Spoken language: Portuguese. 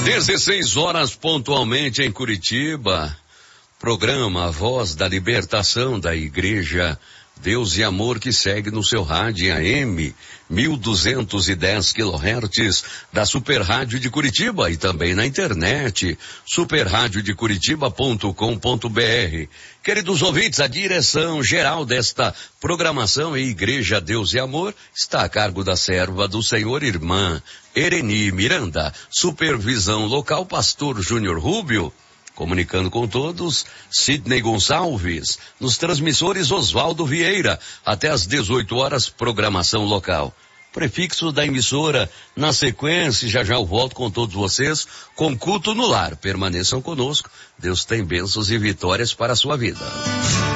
16 horas pontualmente em Curitiba. Programa A Voz da Libertação da Igreja Deus e Amor, que segue no seu rádio AM 1210 kHz da Super Rádio de Curitiba e também na internet superradiodecuritiba.com.br. Queridos ouvintes, a direção geral desta programação e Igreja Deus e Amor está a cargo da serva do Senhor, irmã Ereni Miranda. Supervisão local, pastor Júnior Rubio. Comunicando com todos, Sidney Gonçalves. Nos transmissores, Oswaldo Vieira. Até às 18 horas, programação local. Prefixo da emissora na sequência. Já eu volto com todos vocês com culto no lar. Permaneçam conosco. Deus tem bênçãos e vitórias para a sua vida.